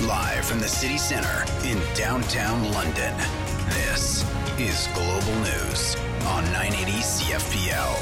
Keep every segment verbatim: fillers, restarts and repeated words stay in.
Live from the city centre in downtown London, this is Global News on nine eighty C F P L.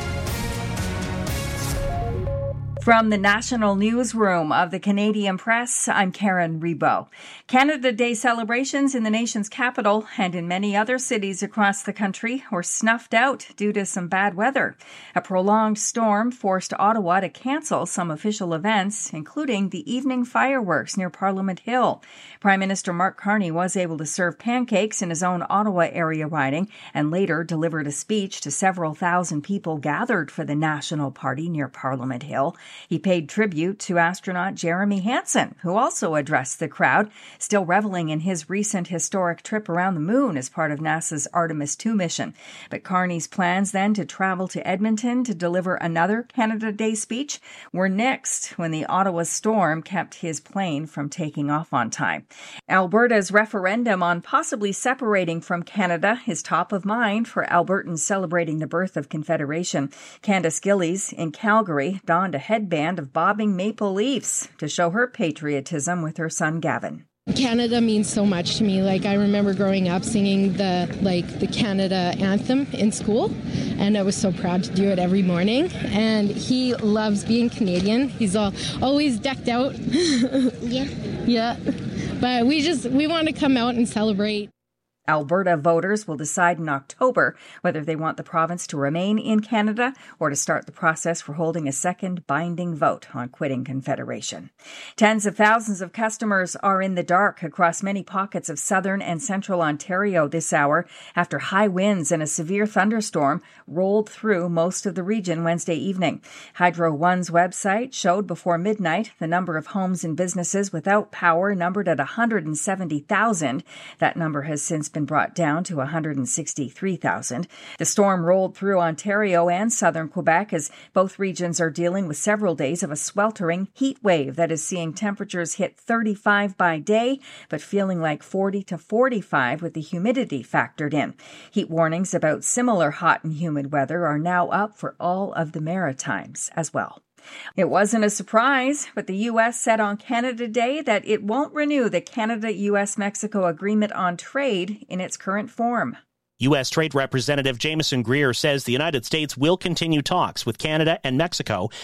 From the National Newsroom of the Canadian Press, I'm Karen Rebo. Canada Day celebrations in the nation's capital and in many other cities across the country were snuffed out due to some bad weather. A prolonged storm forced Ottawa to cancel some official events, including the evening fireworks near Parliament Hill. Prime Minister Mark Carney was able to serve pancakes in his own Ottawa area riding and later delivered a speech to several thousand people gathered for the National Party near Parliament Hill. He paid tribute to astronaut Jeremy Hansen, who also addressed the crowd, still reveling in his recent historic trip around the moon as part of NASA's Artemis two mission. But Carney's plans then to travel to Edmonton to deliver another Canada Day speech were nixed when the Ottawa storm kept his plane from taking off on time. Alberta's referendum on possibly separating from Canada is top of mind for Albertans celebrating the birth of Confederation. Candace Gillies in Calgary donned a headband of bobbing maple leaves to show her patriotism with her son Gavin. Canada means so much to me. Like, I remember growing up singing the like the Canada anthem in school, and I was so proud to do it every morning. And he loves being Canadian. He's all always decked out. Yeah. Yeah. But we just we want to come out and celebrate. Alberta voters will decide in October whether they want the province to remain in Canada or to start the process for holding a second binding vote on quitting Confederation. Tens of thousands of customers are in the dark across many pockets of southern and central Ontario this hour after high winds and a severe thunderstorm rolled through most of the region Wednesday evening. Hydro One's website showed before midnight the number of homes and businesses without power numbered at one hundred seventy thousand. That number has since been brought down to one hundred sixty-three thousand. The storm rolled through Ontario and southern Quebec as both regions are dealing with several days of a sweltering heat wave that is seeing temperatures hit thirty-five by day, but feeling like forty to forty-five with the humidity factored in. Heat warnings about similar hot and humid weather are now up for all of the Maritimes as well. It wasn't a surprise, but the U S said on Canada Day that it won't renew the Canada-U S Mexico Agreement on Trade in its current form. U S. Trade Representative Jameson Greer says the United States will continue talks with Canada and Mexico